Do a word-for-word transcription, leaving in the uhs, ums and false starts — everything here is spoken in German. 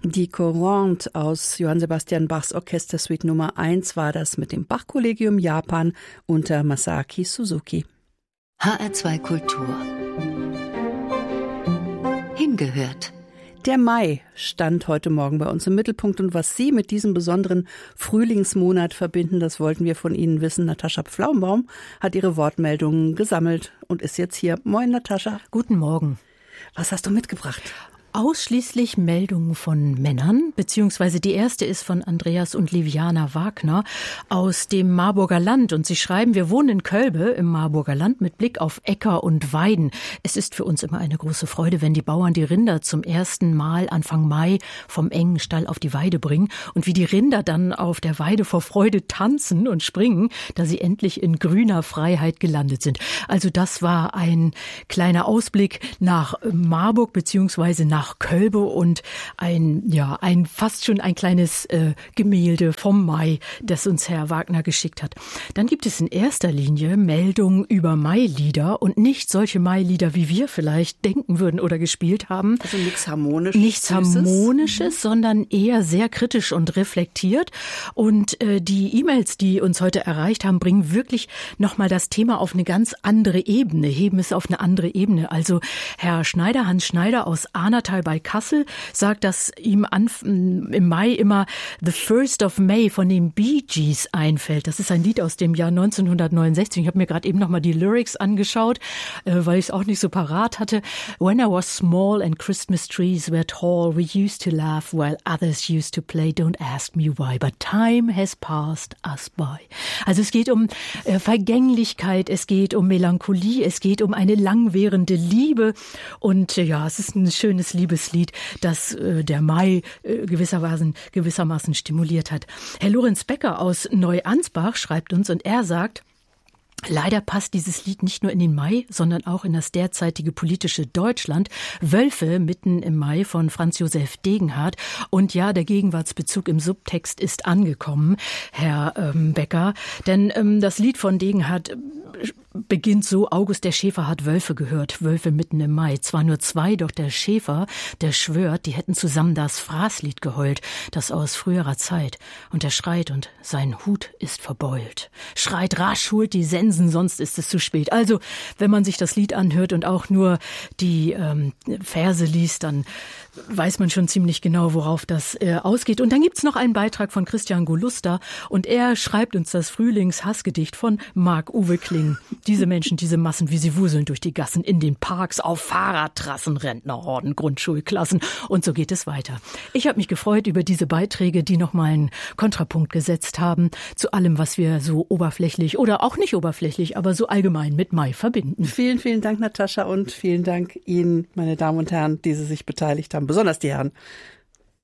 Die Courante aus Johann Sebastian Bachs Orchestersuite Nummer eins war das mit dem Bach-Kollegium Japan unter Masaaki Suzuki. H R zwei Kultur. Hingehört. Der Mai stand heute Morgen bei uns im Mittelpunkt und was Sie mit diesem besonderen Frühlingsmonat verbinden, das wollten wir von Ihnen wissen. Natascha Pflaumenbaum hat ihre Wortmeldungen gesammelt und ist jetzt hier. Moin, Natascha. Guten Morgen. Was hast du mitgebracht? Ausschließlich Meldungen von Männern, beziehungsweise die erste ist von Andreas und Liviana Wagner aus dem Marburger Land. Und sie schreiben, wir wohnen in Kölbe im Marburger Land mit Blick auf Äcker und Weiden. Es ist für uns immer eine große Freude, wenn die Bauern die Rinder zum ersten Mal Anfang Mai vom engen Stall auf die Weide bringen und wie die Rinder dann auf der Weide vor Freude tanzen und springen, da sie endlich in grüner Freiheit gelandet sind. Also das war ein kleiner Ausblick nach Marburg beziehungsweise nach nach Kölbe und ein, ja, ein fast schon ein kleines äh, Gemälde vom Mai, das uns Herr Wagner geschickt hat. Dann gibt es in erster Linie Meldungen über Mailieder und nicht solche Mailieder, wie wir vielleicht denken würden oder gespielt haben. Also nichts Harmonisches. Nichts Süßes. Harmonisches, mhm. sondern eher sehr kritisch und reflektiert. Und äh, die E-Mails, die uns heute erreicht haben, bringen wirklich nochmal das Thema auf eine ganz andere Ebene, heben es auf eine andere Ebene. Also Herr Schneider, Hans Schneider aus Ahnertal bei Kassel sagt, dass ihm an, im Mai immer The First of May von den Bee Gees einfällt. Das ist ein Lied aus dem Jahr neunzehnhundertneunundsechzig. Ich habe mir gerade eben nochmal die Lyrics angeschaut, äh, weil ich es auch nicht so parat hatte. When I was small and Christmas trees were tall, we used to laugh while others used to play. Don't ask me why, but time has passed us by. Also es geht um äh, Vergänglichkeit, es geht um Melancholie, es geht um eine langwährende Liebe und äh, ja, es ist ein schönes Liebeslied, das äh, der Mai äh, gewissermaßen, gewissermaßen stimuliert hat. Herr Lorenz Becker aus Neuansbach schreibt uns und er sagt, leider passt dieses Lied nicht nur in den Mai, sondern auch in das derzeitige politische Deutschland. Wölfe mitten im Mai von Franz Josef Degenhardt. Und ja, der Gegenwartsbezug im Subtext ist angekommen, Herr ähm, Becker. Denn ähm, das Lied von Degenhardt beginnt so, August der Schäfer hat Wölfe gehört, Wölfe mitten im Mai. Zwar nur zwei, doch der Schäfer, der schwört, die hätten zusammen das Fraßlied geheult, das aus früherer Zeit. Und er schreit und sein Hut ist verbeult. Schreit rasch, holt die Sensen, sonst ist es zu spät. Also, wenn man sich das Lied anhört und auch nur die ähm, Verse liest, dann weiß man schon ziemlich genau, worauf das äh, ausgeht. Und dann gibt's noch einen Beitrag von Christian Goluster und er schreibt uns das Frühlingshassgedicht von Marc-Uwe Kling. Diese Menschen, diese Massen, wie sie wuseln durch die Gassen, in den Parks, auf Fahrradtrassen, Rentnerhorden, Grundschulklassen und so geht es weiter. Ich habe mich gefreut über diese Beiträge, die nochmal einen Kontrapunkt gesetzt haben zu allem, was wir so oberflächlich oder auch nicht oberflächlich, aber so allgemein mit Mai verbinden. Vielen, vielen Dank, Natascha, und vielen Dank Ihnen, meine Damen und Herren, die Sie sich beteiligt haben, besonders die Herren.